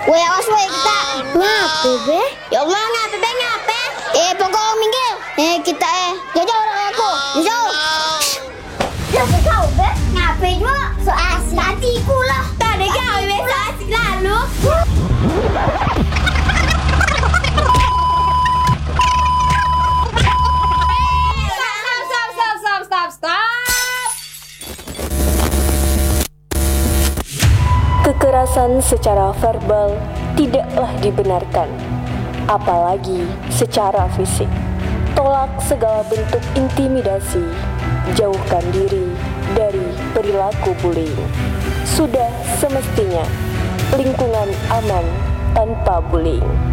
Woi awas woi kita. Ngape be? Ya Allah ngape be ngape? Pokok minggir. Kita jauh orang aku. Jauh. Ya kau be ngape juga? So asik. Tatiku lah. Tak ada kau be so asik lalu. Kekerasan secara verbal tidaklah dibenarkan, apalagi secara fisik. Tolak segala bentuk intimidasi, jauhkan diri dari perilaku bullying. Sudah semestinya lingkungan aman tanpa bullying.